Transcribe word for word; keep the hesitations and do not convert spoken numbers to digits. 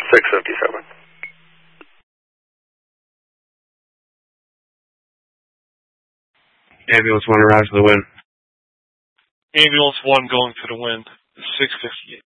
six fifty-seven. Ambulance one arrives to the wind. Ambulance one going to the wind. six fifty-eight.